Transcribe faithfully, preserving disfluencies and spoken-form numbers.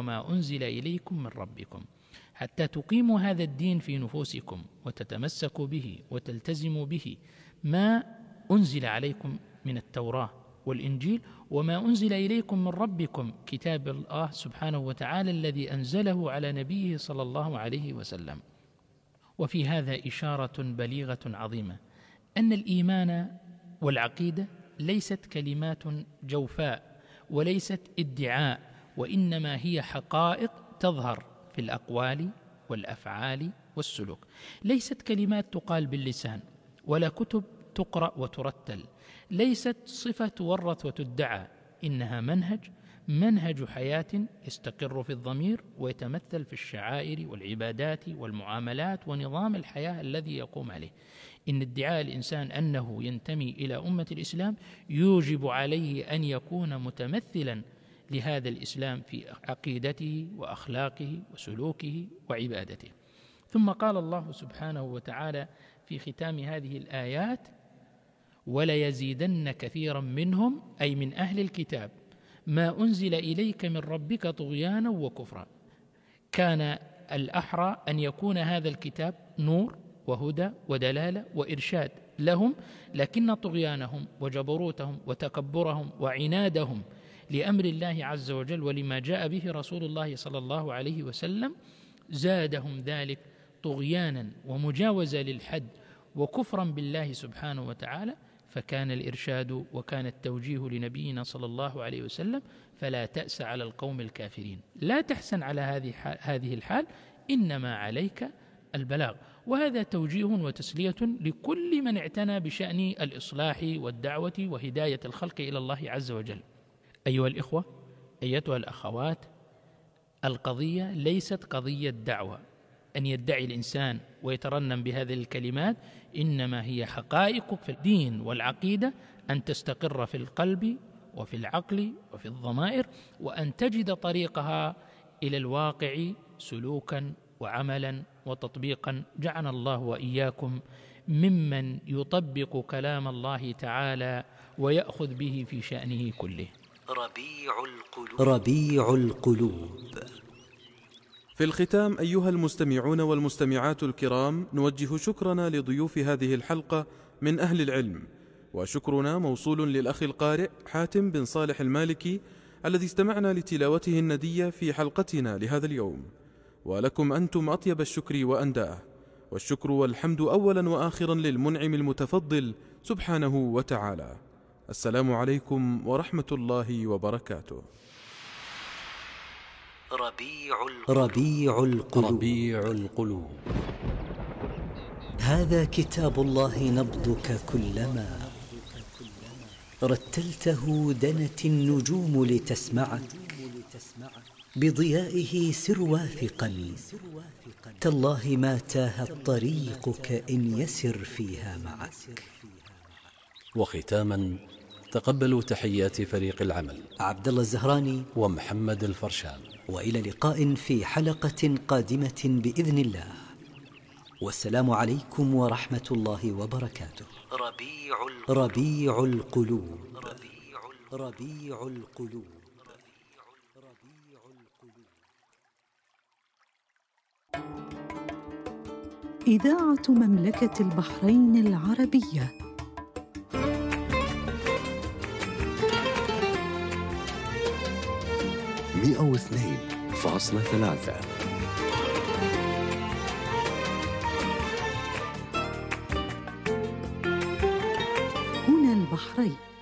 وما أنزل إليكم من ربكم حتى تقيموا هذا الدين في نفوسكم وتتمسكوا به وتلتزموا به ما أنزل عليكم من التوراة والإنجيل وما أنزل إليكم من ربكم كتاب الله سبحانه وتعالى الذي أنزله على نبيه صلى الله عليه وسلم. وفي هذا إشارة بليغة عظيمة أن الإيمان والعقيدة ليست كلمات جوفاء وليست ادعاء، وإنما هي حقائق تظهر في الأقوال والأفعال والسلوك، ليست كلمات تقال باللسان ولا كتب تقرأ وترتل، ليست صفة تورث وتدعى، إنها منهج منهج حياة يستقر في الضمير ويتمثل في الشعائر والعبادات والمعاملات ونظام الحياة الذي يقوم عليه. إن ادعاء الإنسان أنه ينتمي إلى أمة الإسلام يوجب عليه أن يكون متمثلا لهذا الإسلام في عقيدته وأخلاقه وسلوكه وعبادته. ثم قال الله سبحانه وتعالى في ختام هذه الآيات: وليزيدن كثيرا منهم أي من أهل الكتاب ما أنزل إليك من ربك طغيانا وكفرا. كان الأحرى أن يكون هذا الكتاب نور وهدى ودلالة وإرشاد لهم، لكن طغيانهم وجبروتهم وتكبرهم وعنادهم لأمر الله عز وجل ولما جاء به رسول الله صلى الله عليه وسلم زادهم ذلك طغيانا ومجاوزة للحد وكفرا بالله سبحانه وتعالى. فكان الإرشاد وكان التوجيه لنبينا صلى الله عليه وسلم: فلا تأس على القوم الكافرين، لا تحسن على هذه هذه الحال، إنما عليك البلاغ. وهذا توجيه وتسلية لكل من اعتنى بشأن الإصلاح والدعوة وهداية الخلق إلى الله عز وجل. أيها الإخوة، أيتها الأخوات، القضية ليست قضية دعوة أن يدعي الإنسان ويترنم بهذه الكلمات، إنما هي حقائق في الدين والعقيدة أن تستقر في القلب وفي العقل وفي الضمائر، وأن تجد طريقها إلى الواقع سلوكا وعملا وتطبيقا. جعلنا الله وإياكم ممن يطبق كلام الله تعالى ويأخذ به في شأنه كله. ربيع القلوب. ربيع القلوب. في الختام أيها المستمعون والمستمعات الكرام، نوجه شكرنا لضيوف هذه الحلقة من أهل العلم، وشكرنا موصول للأخ القارئ حاتم بن صالح المالكي الذي استمعنا لتلاوته الندية في حلقتنا لهذا اليوم، ولكم أنتم أطيب الشكر وأنداه، والشكر والحمد أولا وآخرا للمنعم المتفضل سبحانه وتعالى. السلام عليكم ورحمة الله وبركاته. ربيع القلوب. ربيع القلوب. ربيع القلوب. هذا كتاب الله نبضك كلما رتلته دنت النجوم لتسمعك، بضيائه سر واثقا، تالله ما تاهت طريقك إن يسر فيها معك. وختاما تقبلوا تحيات فريق العمل عبد الله الزهراني ومحمد الفرشان، وإلى لقاء في حلقة قادمة بإذن الله، والسلام عليكم ورحمة الله وبركاته. ربيع القلوب. ربيع القلوب. ربيع القلوب. إذاعة مملكة البحرين العربية. مئة واثنين فاصلة ثلاثة. هنا البحرين.